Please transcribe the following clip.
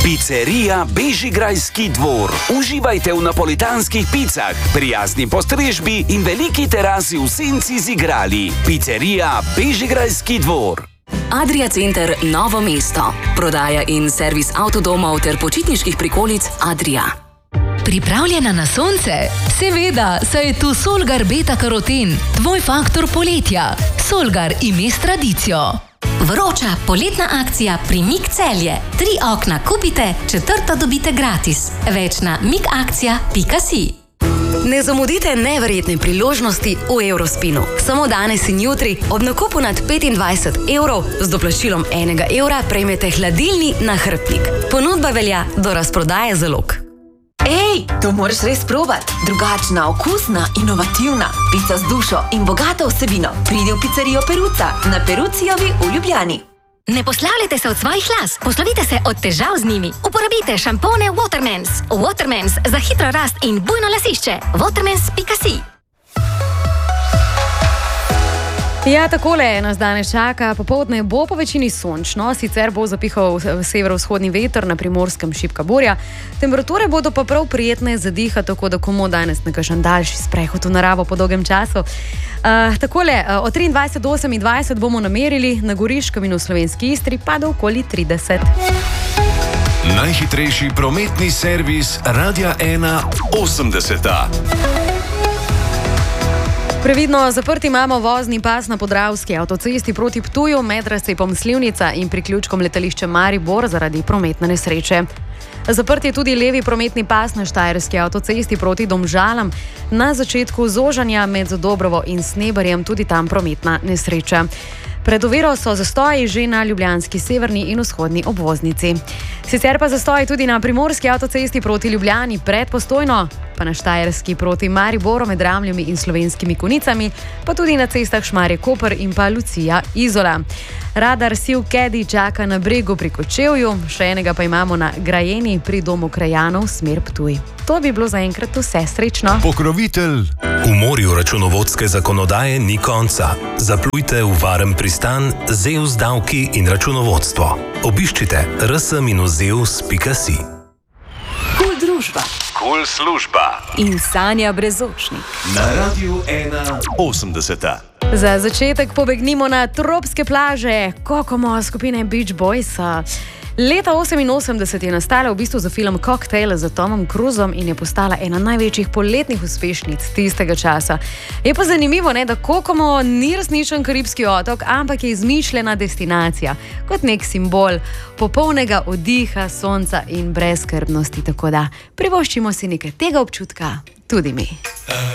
Pizzerija Bežigrajski dvor. Uživajte v napolitanskih picah, prijazni postrežbi in veliki terasi v senci z igrali. Pizzerija Bežigrajski dvor. Adria Center Novo mesto. Prodaja in servis avtodomov ter počitniških prikolic Adria. Pripravljena na sonce? Seveda, saj je tu Solgar Beta Karoten, tvoj faktor poletja. Solgar ime s tradicijo. Vroča poletna akcija Primik Celje. 3 okna kupite, 4. dobite gratis. Več na mikakcija.si. Ne zamudite neverjetne priložnosti v Eurospinu. Samo danes in jutri ob nakupu nad 25 evrov z doplačilom 1 evra prejmete hladilni nahrbtnik. Ponudba velja do razprodaje zalog. Ej, to moraš res probati. Drugačna, okusna, inovativna. Pica z dušo in bogato vsebino. Pridi v pizzerijo Peruca na Perucijovi v Ljubljani. Ne poslavljajte se od svojih las, poslovite se od težav z njimi. Uporabite šampone Watermans. Watermans za hitro rast in bujno lasišče. Watermans.si. Ja, takole nas danes čaka. Popoldne bo po večini sončno, sicer bo zapihal severovzhodni veter, na Primorskem šibka burja. Temperature bodo pa prav prijetne za diha, tako da komu danes nekakšen daljši sprehod v naravo po dolgem času. Takole, od 23 do 28 bomo namerili, na Goriškem in v Slovenski Istri pa do okoli 30. Najhitrejši prometni servis Radia 1 80. Previdno zaprti imamo vozni pas na Podravski avtocesti proti Ptuju med razcepom Slivnica in priključkom letališča Maribor zaradi prometne nesreče. Zaprt je tudi levi prometni pas na Štajerski avtocesti proti Domžalam. Na začetku zožanja med Dobrovo in Sneberjem tudi tam prometna nesreča. Pred oviro so zastoji že na ljubljanski severni in vzhodni obvoznici. Sicer pa zastoji tudi na Primorski avtocesti proti Ljubljani pred Postojno, pa na Štajerski proti Mariboru med Ramljami in Slovenskimi Konicami, pa tudi na cestah Šmarje-Koper in pa Lucija-Izola. Radar Siv Kedi čaka na Bregu pri Kočevju, še enega pa imamo na Grajeni pri domu krajanov smer Ptuj. To bi bilo zaenkrat vse, srečno. Pokrovitelj. V morju računovodske zakonodaje ni konca. Zaplujte v varen pristan Zeus davki in računovodstvo. Obiščite rs-zeus.si. Kul družba. Kul služba. In Sanja Brezočnik. Na Radiu 1 80. Za začetek pobegnimo na tropske plaže Kokomo skupine Beach Boys. Leta 1988 je nastala v bistvu za film Cocktail z Tomom Cruisom in je postala ena največjih poletnih uspešnic tistega časa. Je pa zanimivo, da Kokomo ni resničen karibski otok, ampak je izmišljena destinacija, kot nek simbol popolnega oddiha, sonca in brezskrbnosti. Tako da privoščimo si nekaj tega občutka tudi mi.